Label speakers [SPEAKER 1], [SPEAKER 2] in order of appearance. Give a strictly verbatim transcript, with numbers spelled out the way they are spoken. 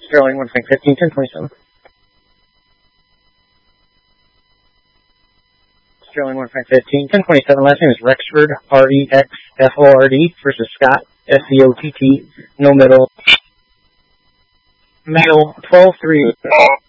[SPEAKER 1] Sterling one Frank fifteen, ten twenty-seven. Sterling one Frank fifteen, ten twenty-seven. Last name is Rexford, R E X F O R D, versus Scott, S C O T T, no middle. Middle, twelve three.